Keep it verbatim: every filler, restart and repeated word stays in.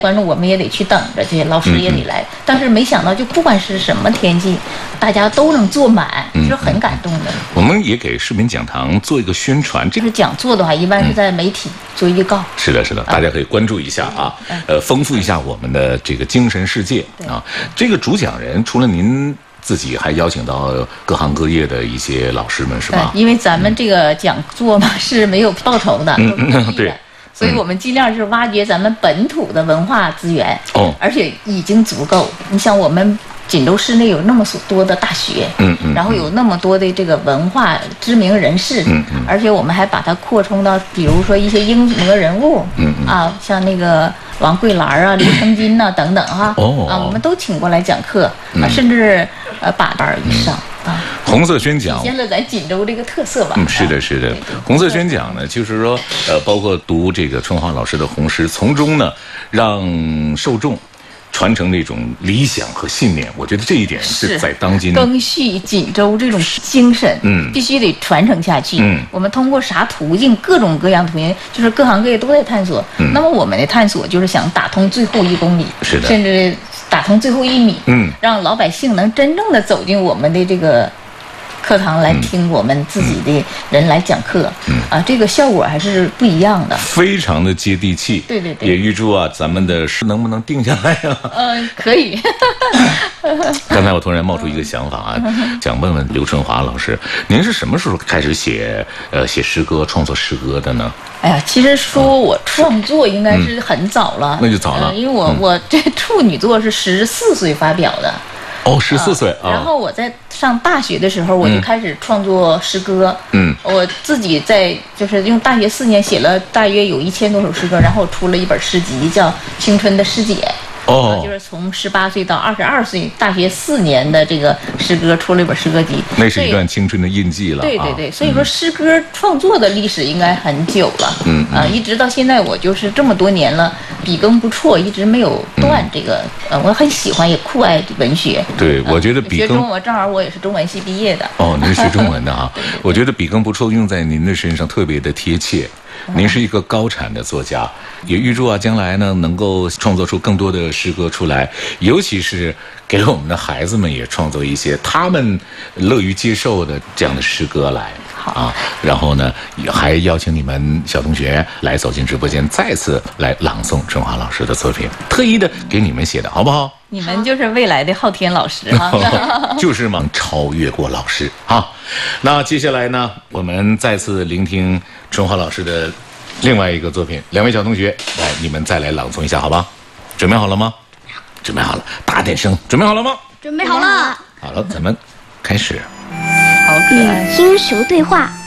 观众我们也得去等着去，老师也得来。嗯嗯但是没想到，就不管是什么天气，大家都能坐满，是很感动的。嗯嗯、 我们也给市民讲堂做一个宣传， 这个讲座的话，一般是在媒体做预告。嗯、 是的，是的，大家可以关注一下啊，嗯、呃，丰富一下我们的这个精神世界啊。这个主讲人除了您自己，还邀请到各行各业的一些老师们，是吧？ 因为咱们这个讲座嘛、嗯、是没有报酬的， 嗯嗯，对。 所以我们尽量是挖掘咱们本土的文化资源， 哦， 而且已经足够。你像我们锦州市内有那么多的大学， 嗯嗯， 然后有那么多的这个文化知名人士， 嗯嗯， 而且我们还把它扩充到，比如说一些英模人物， 嗯嗯， 啊，像那个王桂兰啊、刘成金呐、啊、等等哈， 哦， 啊，我们都请过来讲课，啊，甚至呃八班以上。啊， 红色宣讲体现了咱锦州这个特色吧？ 嗯，是的，是的。红色宣讲呢，就是说，呃，包括读这个春华老师的红诗，从中呢，让受众传承那种理想和信念。我觉得这一点是在当今赓续锦州这种精神， 嗯， 必须得传承下去。 嗯， 我们通过啥途径，各种各样途径，就是各行各业都在探索。 嗯， 那么我们的探索就是想打通最后一公里， 是的， 甚至打通最后一米， 嗯， 让老百姓能真正的走进我们的这个课堂来听我们自己的人来讲课， 嗯啊，这个效果还是不一样的， 非常的接地气。 对对对， 也预祝啊，咱们的诗能不能定下来呀、 啊？嗯、呃，可以。 刚才我突然冒出一个想法啊，想问问刘春华老师，您是什么时候开始写呃写诗歌、创作诗歌的呢？ 哎呀，其实说我创作应该是很早了， 嗯、那就早了， 呃、因为我、嗯、我这处女作是十四岁发表的。 哦，十四岁啊！ 然后我在上大学的时候，我就开始创作诗歌。 嗯， 我自己在就是用大学四年写了大约有一千多首诗歌，然后出了一本诗集，叫《青春的诗解》。 哦， 就是从十八岁到二十二岁，大学四年的这个诗歌出了一本诗歌集， 那是一段青春的印记了。 对对对，所以说诗歌创作的历史应该很久了。 嗯啊，一直到现在，我就是这么多年了，笔耕不辍，一直没有断这个。呃，我很喜欢也酷爱文学。 对，我觉得笔耕。 学中文，正好我也是中文系毕业的。 哦，您是学中文的哈。我觉得笔耕不辍用在您的身上特别的贴切。您是一个高产的作家，也预祝啊将来呢能够创作出更多的诗歌出来，尤其是给我们的孩子们也创作一些他们乐于接受的这样的诗歌来。啊，然后呢，还邀请你们小同学来走进直播间，再次来朗诵春华老师的作品，特意的给你们写的，好不好？ 你们就是未来的昊天老师哈、 啊，就是嘛，超越过老师啊。那接下来呢，我们再次聆听春华老师的另外一个作品，两位小同学，来，你们再来朗诵一下，好吧？准备好了吗？准备好了，大点声，准备好了吗？ 准备好了。 好了，咱们开始。 好可爱。 与星球对话。